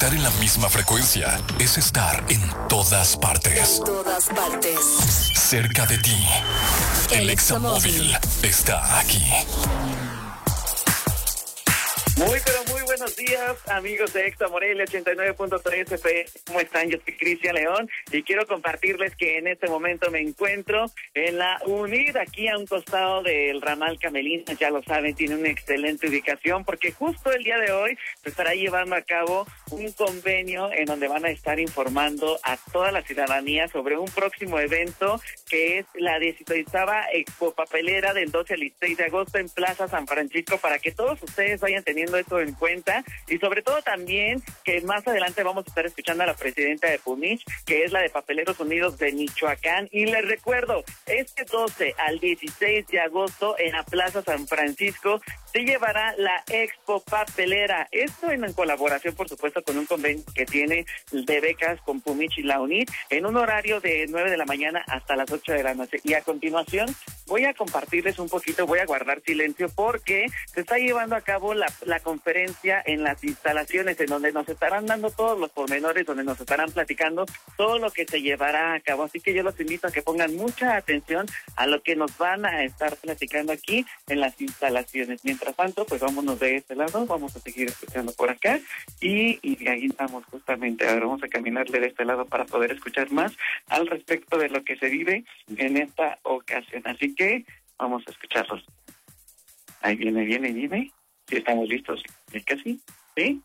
Estar en la misma frecuencia es estar en todas partes. En todas partes. Cerca de ti. El Examóvil está aquí. Muy buenos días, amigos de Exa Morelia 89.3 FM. ¿Cómo están? Yo soy Cristian León y quiero compartirles que en este momento me encuentro en la UNID, aquí a un costado del ramal Camelina. Ya lo saben, tiene una excelente ubicación porque justo el día de hoy se estará llevando a cabo un convenio en donde van a estar informando a toda la ciudadanía sobre un próximo evento que es la 16ª Expo Papelera del 12 al 16 de agosto en Plaza San Francisco, para que todos ustedes vayan teniendo esto en cuenta y sobre todo también que más adelante vamos a estar escuchando a la presidenta de Pumich, que es la de Papeleros Unidos de Michoacán. Y les recuerdo, este 12 al 16 de agosto en la Plaza San Francisco se llevará la Expo Papelera. Esto en colaboración, por supuesto, con un convenio que tiene de becas con Pumich y la UNID en un horario de 9 de la mañana hasta las 8 de la noche. Y a continuación voy a compartirles un poquito, voy a guardar silencio porque se está llevando a cabo la conferencia en las instalaciones en donde nos estarán dando todos los pormenores, donde nos estarán platicando todo lo que se llevará a cabo. Así que yo los invito a que pongan mucha atención a lo que nos van a estar platicando aquí en las instalaciones. Mientras tanto, pues vámonos de este lado, vamos a seguir escuchando por acá y ahí estamos justamente. Ahora vamos a caminarle de este lado para poder escuchar más al respecto de lo que se vive en esta ocasión. Así que vamos a escucharlos. Ahí viene. ¿Sí estamos listos? ¿Es que sí? ¿Sí?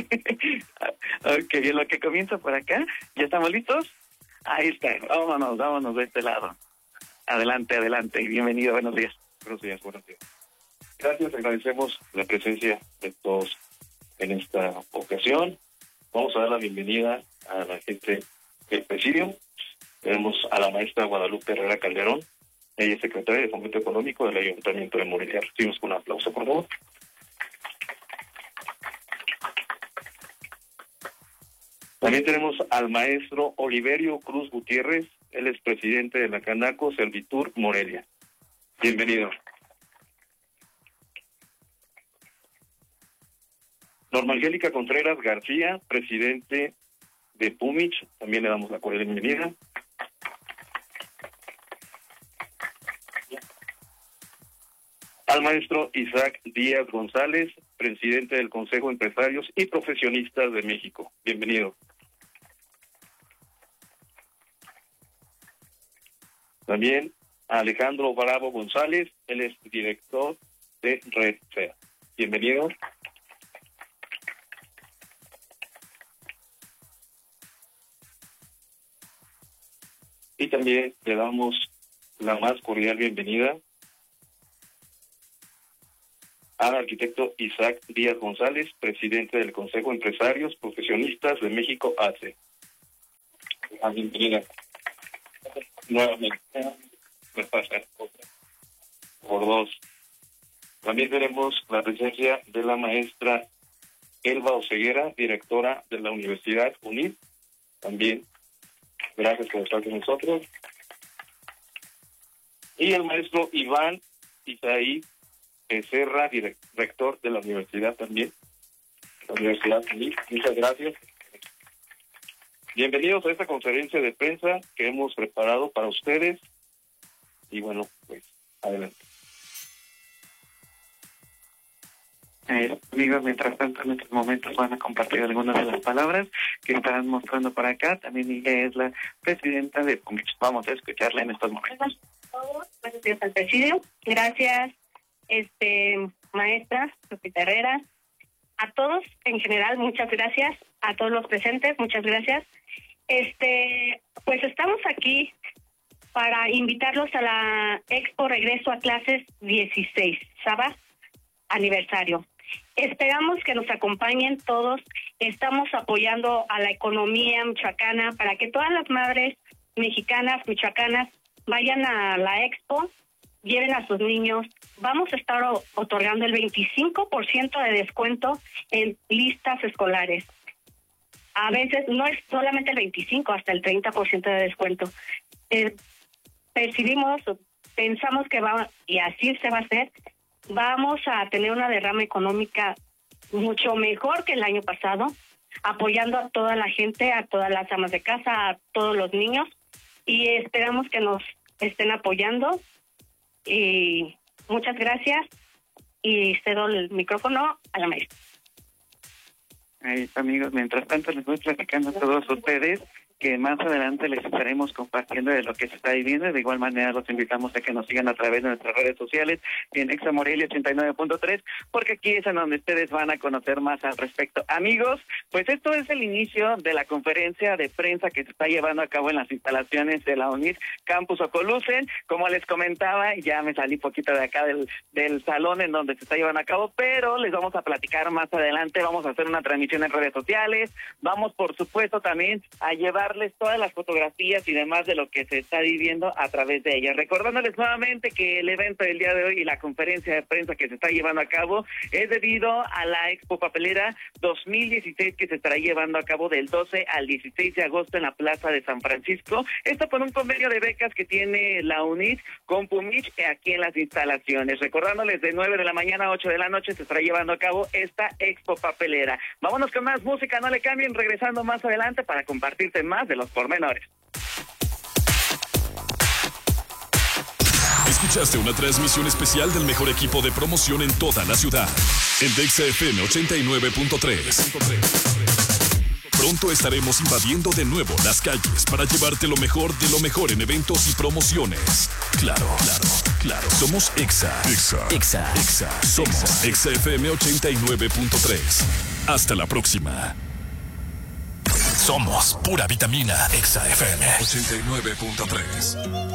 Ok, bien, lo que comienza por acá. ¿Ya estamos listos? Ahí está. Vámonos de este lado. Adelante. Bienvenido, buenos días. Buenos días. Gracias, agradecemos la presencia de todos en esta ocasión. Vamos a dar la bienvenida a la gente del presidio. Tenemos a la maestra Guadalupe Herrera Calderón. Ella es secretaria de Fomento Económico del Ayuntamiento de Morelia. Recibimos con un aplauso, por favor. También tenemos al maestro Oliverio Cruz Gutiérrez. Él es presidente de la Canaco Servitur Morelia. Bienvenido. Norma Angélica Contreras García, presidente de Pumich. También le damos la cordial bienvenida. Al maestro Isaac Díaz González, presidente del Consejo de Empresarios y Profesionistas de México. Bienvenido. También a Alejandro Bravo González, él es director de Red FEA. Bienvenido. Y también le damos la más cordial bienvenida al arquitecto Isaac Díaz González, presidente del Consejo de Empresarios Profesionistas de México, ACE. Bienvenida. Nuevamente. Me pasa por dos. También tenemos la presencia de la maestra Elba Oseguera, directora de la Universidad UNID. También, gracias por estar con nosotros. Y el maestro Iván Isaí Becerra, rector de la universidad también, la Universidad UNID. Muchas gracias. Bienvenidos a esta conferencia de prensa que hemos preparado para ustedes. Y bueno, pues, adelante. Amigos, mientras tanto, en estos momentos van a compartir algunas de las palabras que estarán mostrando por acá. También ella es la presidenta de Pumich. Vamos a escucharla en estos momentos. Buenos días al presidio. Gracias, maestra Lupita Herrera. A todos en general, muchas gracias. A todos los presentes, muchas gracias. Pues estamos aquí para invitarlos a la Expo Regreso a Clases 16, sábado aniversario. Esperamos que nos acompañen todos. Estamos apoyando a la economía michoacana para que todas las madres mexicanas, michoacanas, vayan a la Expo, lleven a sus niños. Vamos a estar otorgando el 25% de descuento en listas escolares. A veces no es solamente el 25, hasta el 30% de descuento. Pensamos que va, y así se va a hacer, vamos a tener una derrama económica mucho mejor que el año pasado. apoyando a toda la gente, a todas las amas de casa, a todos los niños, y esperamos que nos estén apoyando. Y muchas gracias, y cedo el micrófono a la maestra. Ahí está, amigos. Mientras tanto, les voy platicando a todos ustedes que más adelante les estaremos compartiendo de lo que se está viviendo. De igual manera, los invitamos a que nos sigan a través de nuestras redes sociales en Exa Morelia 89.3, porque aquí es en donde ustedes van a conocer más al respecto. Amigos, pues esto es el inicio de la conferencia de prensa que se está llevando a cabo en las instalaciones de la UNIR Campus Ocolusen. Como les comentaba, ya me salí poquito de acá del salón en donde se está llevando a cabo, pero les vamos a platicar más adelante. Vamos a hacer una transmisión en redes sociales. Vamos, por supuesto, también a llevarles todas las fotografías y demás de lo que se está viviendo a través de ellas. Recordándoles nuevamente que el evento del día de hoy y la conferencia de prensa que se está llevando a cabo es debido a la Expo Papelera 2016 que se estará llevando a cabo del 12 al 16 de agosto en la Plaza de San Francisco. Esto por un convenio de becas que tiene la UNIT con Pumich aquí en las instalaciones. Recordándoles, de 9 de la mañana a 8 de la noche se estará llevando a cabo esta Expo Papelera. Vámonos con más música, no le cambien, regresando más adelante para compartirte más de los pormenores. Escuchaste una transmisión especial del mejor equipo de promoción en toda la ciudad. En Exa FM 89.3. Pronto estaremos invadiendo de nuevo las calles para llevarte lo mejor de lo mejor en eventos y promociones. Claro. Somos Exa. Somos Exa FM 89.3. Hasta la próxima. Somos pura vitamina. Exa FM 89.3.